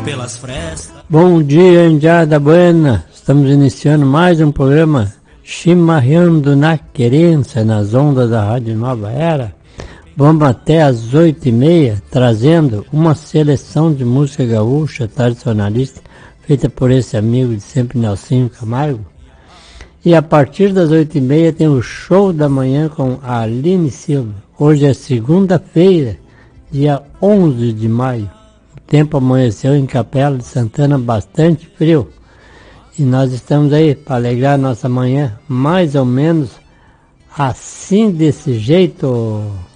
pelas frestas. Bom dia, Indiada Buena. Estamos iniciando mais um programa Chimarrando na Querência, nas ondas da Rádio Nova Era. Vamos até às 8h30, trazendo uma seleção de música gaúcha tradicionalista, feita por esse amigo de sempre, Nelsinho Camargo. E a partir das 8h30 tem o show da manhã com a Aline Silva. Hoje é segunda-feira, dia 11 de maio. O tempo amanheceu em Capela de Santana bastante frio. E nós estamos aí para alegrar nossa manhã, mais ou menos assim, desse jeito.